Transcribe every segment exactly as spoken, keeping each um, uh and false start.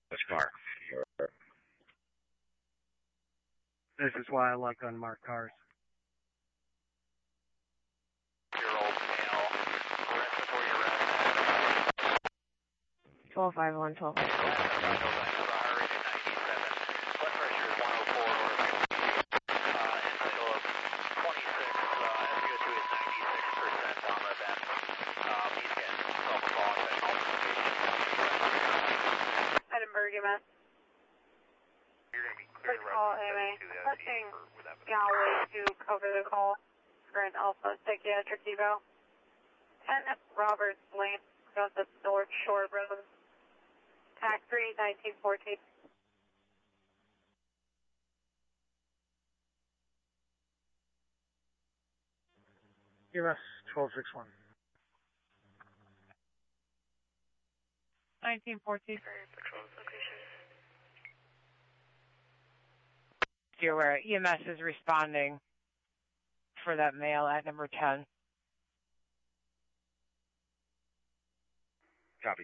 This car. This is why I like unmarked cars. twelve five one, twelve five one. Edinburgh, U M S. Quick call, A M A. Requesting Galway to cover the call for an Alpha psychiatric eval. ten Roberts Lane, across the North Shore Road. Tax three, nineteen fourteen. U M S twelve six one. nineteen fourteen. Patrol's location. You're aware, E M S is responding for that male at number ten. Copy.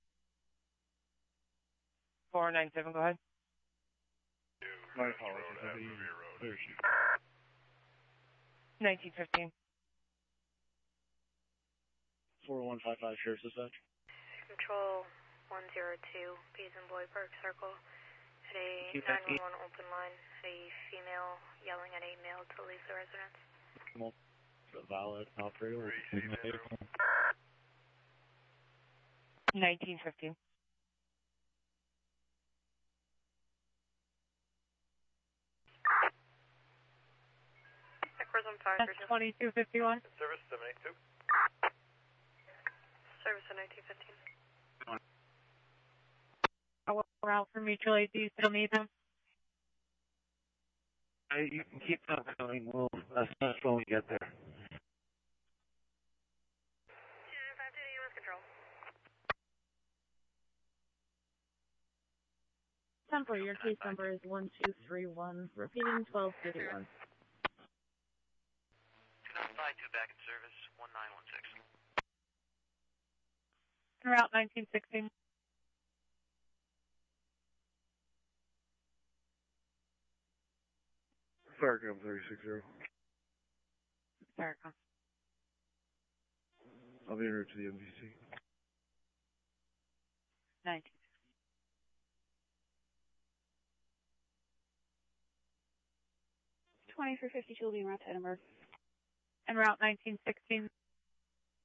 four nine seven, go ahead. My apologies. nineteen fifteen. four one five five, Sheriff's Dispatch. Control one zero two, Bees and Boy Park Circle. At a nine one one open line, a female yelling at a male to leave the residence. Valid operator. nineteen fifteen. Echoes on fire. That's twenty-two fifty-one. Service seven eight two. Service at nineteen fifteen. We're out for mutual aid. Do you still need them? Uh, you can keep them coming. We'll assess when we get there. two nine five two to U S Control. Temper, your case number is one two three one, repeating twelve thirty-one. two nine five two back in service, one nine one six. En route nineteen sixteen. Farcom thirty six zero. Farcom. I'll be en route to the M V C. nineteen. twenty for fifty-two will be en route to Edinburgh. En route nineteen sixteen.